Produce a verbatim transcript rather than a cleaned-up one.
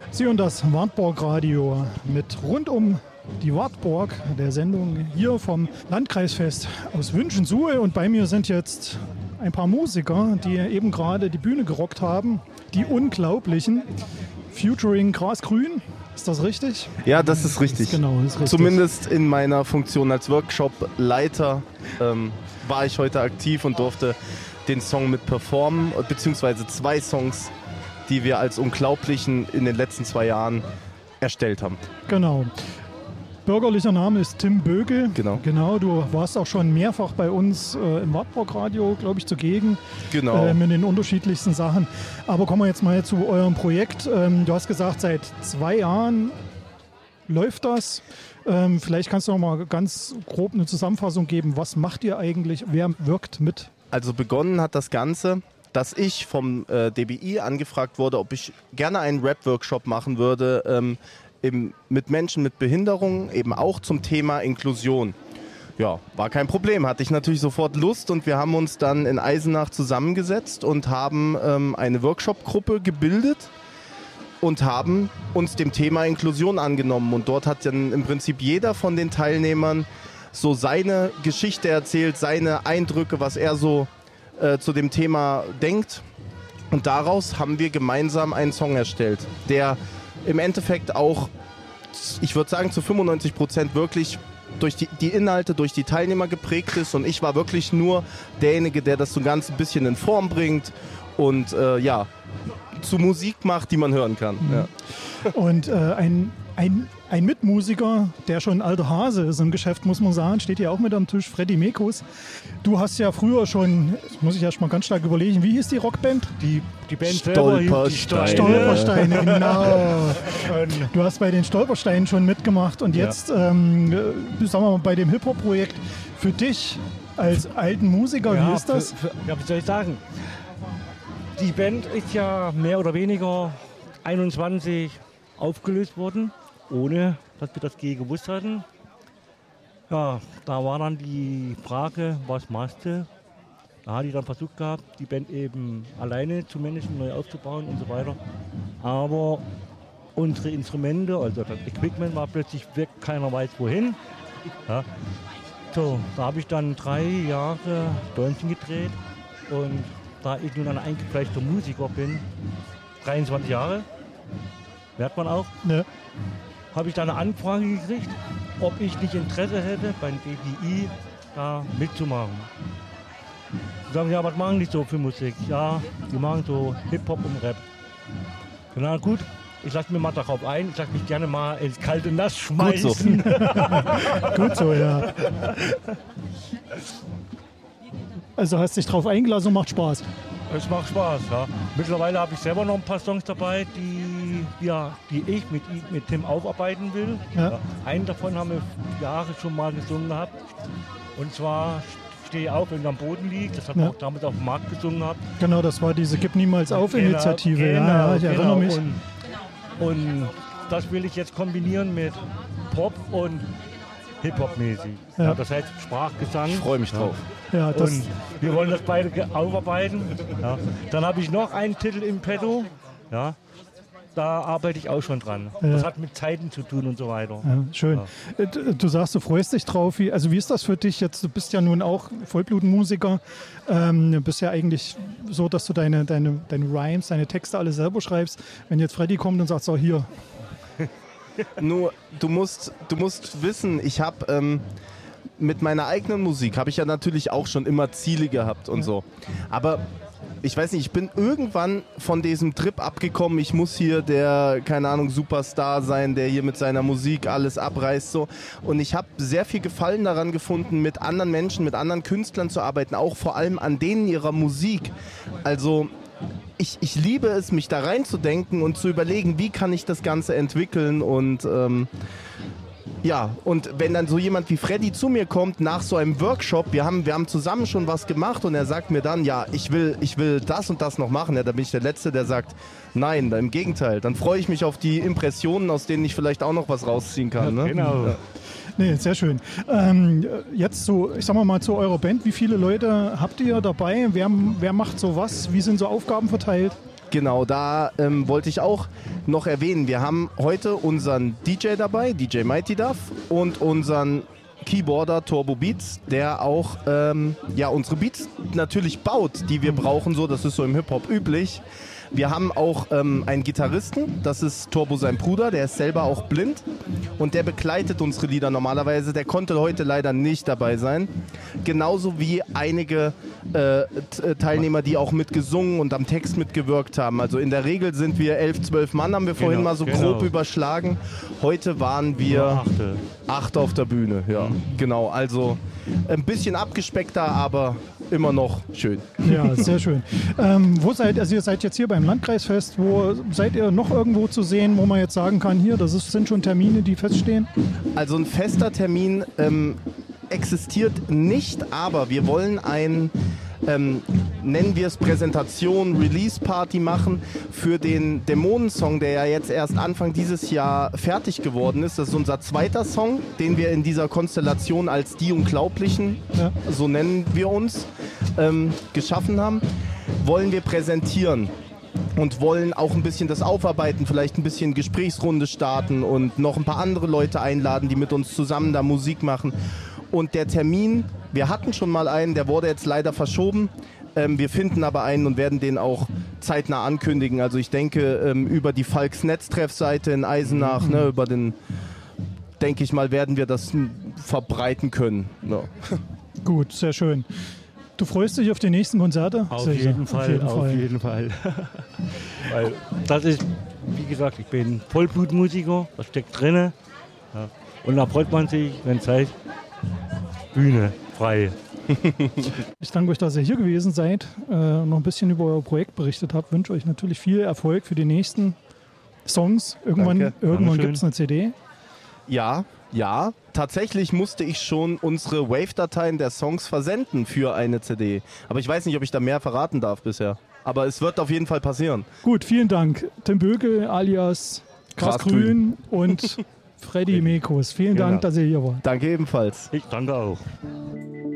Sie und das Wartburg Radio mit rund um die Wartburg, der Sendung hier vom Landkreisfest aus Wünschensuhe. Und bei mir sind jetzt ein paar Musiker, die eben gerade die Bühne gerockt haben. Die Unglaublichen, featuring Grasgrün. Ist das richtig? Ja, das ist richtig. Genau, ist richtig. Zumindest in meiner Funktion als Workshop-Leiter ähm, war ich heute aktiv und durfte den Song mit performen, beziehungsweise zwei Songs, die wir als Unglaublichen in den letzten zwei Jahren erstellt haben. Genau. Bürgerlicher Name ist Tim Bögel. Genau. Genau, du warst auch schon mehrfach bei uns äh, im Wartburg Radio, glaube ich, zugegen. Genau. Äh, mit den unterschiedlichsten Sachen. Aber kommen wir jetzt mal zu eurem Projekt. Ähm, du hast gesagt, seit zwei Jahren läuft das. Ähm, vielleicht kannst du noch mal ganz grob eine Zusammenfassung geben. Was macht ihr eigentlich? Wer wirkt mit? Also begonnen hat das Ganze, dass ich vom äh, D B I angefragt wurde, ob ich gerne einen Rap-Workshop machen würde, ähm, eben mit Menschen mit Behinderung, eben auch zum Thema Inklusion. Ja, war kein Problem, hatte ich natürlich sofort Lust und wir haben uns dann in Eisenach zusammengesetzt und haben ähm, eine Workshop-Gruppe gebildet und haben uns dem Thema Inklusion angenommen. Und dort hat dann im Prinzip jeder von den Teilnehmern so seine Geschichte erzählt, seine Eindrücke, was er so äh, zu dem Thema denkt. Und daraus haben wir gemeinsam einen Song erstellt, der im Endeffekt auch, ich würde sagen, zu fünfundneunzig Prozent wirklich durch die, die Inhalte, durch die Teilnehmer geprägt ist. Und ich war wirklich nur derjenige, der das so ganz ein bisschen in Form bringt und äh, ja, zu Musik macht, die man hören kann. Mhm. Ja. Und äh, ein, ein, ein Mitmusiker, der schon ein alter Hase ist im Geschäft, muss man sagen, steht hier auch mit am Tisch, Freddy Mekus. Du hast ja früher schon, das muss ich erst mal ganz stark überlegen, wie hieß die Rockband? Die, die Band Stolpersteine. Stolpersteine, genau. Du hast bei den Stolpersteinen schon mitgemacht und jetzt, ja. ähm, sagen wir mal, bei dem Hip-Hop-Projekt für dich als alten Musiker, ja, wie ist das? Für, für, ja, wie soll ich sagen? Die Band ist ja mehr oder weniger einundzwanzig aufgelöst worden, ohne dass wir das je gewusst hatten. Ja, da war dann die Frage, was machst du? Da hatte ich dann versucht gehabt, die Band eben alleine zu managen, neu aufzubauen und so weiter. Aber unsere Instrumente, also das Equipment war plötzlich weg, keiner weiß wohin. Ja. So, da habe ich dann drei Jahre Däumchen gedreht und da ich nun ein eingefleischter Musiker bin, dreiundzwanzig Jahre, merkt man auch, ne. habe ich da eine Anfrage gekriegt, ob ich nicht Interesse hätte, beim D B I da mitzumachen. Die sagen, ja, was machen die so für Musik? Ja, die machen so Hip-Hop und Rap. Na gut, ich lasse mir mal darauf ein, ich lasse mich gerne mal ins kalte Nass schmeißen. Gut so, Gut so ja. Also hast dich drauf eingelassen und macht Spaß. Es macht Spaß, ja. Mittlerweile habe ich selber noch ein paar Songs dabei, die, ja, die ich mit, mit Tim aufarbeiten will. Ja. Ja. Einen davon haben wir Jahre schon mal gesungen gehabt. Und zwar Stehe auf, wenn du am Boden liegt. Das hat man ja. auch damals auf dem Markt gesungen gehabt. Genau, das war diese Gib niemals auf genau, Initiative. Genau, ja, ja, ich genau. erinnere mich. Und, und das will ich jetzt kombinieren mit Pop und Hip-Hop-mäßig. Ja. Ja, das heißt Sprachgesang. Ich freue mich drauf. Ja, das Und wir wollen das beide ge- aufarbeiten. Ja. Dann habe ich noch einen Titel im Petto. Ja. Da arbeite ich auch schon dran. Ja. Das hat mit Zeiten zu tun und so weiter. Ja, schön. Ja. Du, du sagst, du freust dich drauf. Wie, also wie ist das für dich jetzt? Du bist ja nun auch Vollblutmusiker. Ähm, du bist ja eigentlich so, dass du deine, deine, deine Rhymes, deine Texte alle selber schreibst. Wenn jetzt Freddy kommt und sagt, so hier. Nur, du musst, du musst wissen, ich habe ähm, mit meiner eigenen Musik, habe ich ja natürlich auch schon immer Ziele gehabt und ja. so. Aber ich weiß nicht, ich bin irgendwann von diesem Trip abgekommen, ich muss hier der, keine Ahnung, Superstar sein, der hier mit seiner Musik alles abreißt. So. Und ich habe sehr viel Gefallen daran gefunden, mit anderen Menschen, mit anderen Künstlern zu arbeiten, auch vor allem an denen ihrer Musik. Also Ich, ich liebe es, mich da reinzudenken und zu überlegen, wie kann ich das Ganze entwickeln und ähm, ja, und wenn dann so jemand wie Freddy zu mir kommt nach so einem Workshop, wir haben, wir haben zusammen schon was gemacht und er sagt mir dann, ja, ich will, ich will das und das noch machen, ja, dann bin ich der Letzte, der sagt, nein, im Gegenteil, dann freue ich mich auf die Impressionen, aus denen ich vielleicht auch noch was rausziehen kann. Ja, ne? genau. Ja. Nee, sehr schön. Ähm, jetzt so, ich sag mal zu eurer Band, wie viele Leute habt ihr dabei? Wer, wer macht so was? Wie sind so Aufgaben verteilt? Genau, da ähm, wollte ich auch noch erwähnen, wir haben heute unseren D J dabei, D J Mighty Duff, und unseren Keyboarder Turbo Beats, der auch ähm, ja, unsere Beats natürlich baut, die wir brauchen, so, das ist so im Hip-Hop üblich. Wir haben auch ähm, einen Gitarristen, das ist Turbo sein Bruder, der ist selber auch blind und der begleitet unsere Lieder normalerweise. Der konnte heute leider nicht dabei sein. Genauso wie einige äh, t- Teilnehmer, die auch mitgesungen und am Text mitgewirkt haben. Also in der Regel sind wir elf, zwölf Mann, haben wir vorhin Genau, mal so genau. grob überschlagen. Heute waren wir Achte. acht auf der Bühne, ja, genau. Also ein bisschen abgespeckter, aber immer noch schön. Ja, sehr schön. Ähm, wo seid, also ihr seid jetzt hier beim Landkreisfest, wo seid ihr noch irgendwo zu sehen, wo man jetzt sagen kann, hier, das ist, sind schon Termine, die feststehen? Also ein fester Termin ähm, existiert nicht, aber wir wollen ein, ähm, nennen wir es Präsentation, Release-Party machen für den Dämonensong, der ja jetzt erst Anfang dieses Jahr fertig geworden ist. Das ist unser zweiter Song, den wir in dieser Konstellation als Die Unglaublichen, Ja. so nennen wir uns, ähm, geschaffen haben, wollen wir präsentieren. Und wollen auch ein bisschen das aufarbeiten, vielleicht ein bisschen Gesprächsrunde starten und noch ein paar andere Leute einladen, die mit uns zusammen da Musik machen. Und der Termin, wir hatten schon mal einen, der wurde jetzt leider verschoben. Ähm, wir finden aber einen und werden den auch zeitnah ankündigen. Also ich denke, ähm, über die Falks Netztreffseite in Eisenach, mhm. ne, über den, denke ich mal, werden wir das m, verbreiten können. Ja. Gut, sehr schön. Du freust dich auf die nächsten Konzerte? Auf Sicher. jeden Fall, auf jeden auf Fall. jeden Fall. Weil das ist, wie gesagt, ich bin Vollblutmusiker, das steckt drin. Ja. Und da freut man sich, wenn es heißt, Bühne frei. Ich danke euch, dass ihr hier gewesen seid, äh, noch ein bisschen über euer Projekt berichtet habt. Wünsche euch natürlich viel Erfolg für die nächsten Songs. Irgendwann, Danke. irgendwann Dankeschön. gibt es eine C D. Ja, ja. Tatsächlich musste ich schon unsere Wave-Dateien der Songs versenden für eine C D. Aber ich weiß nicht, ob ich da mehr verraten darf bisher. Aber es wird auf jeden Fall passieren. Gut, vielen Dank. Tim Böke alias Gras Gras Grün und Freddy Mekos. Vielen Genau. Dank, dass ihr hier wart. Danke ebenfalls. Ich danke auch.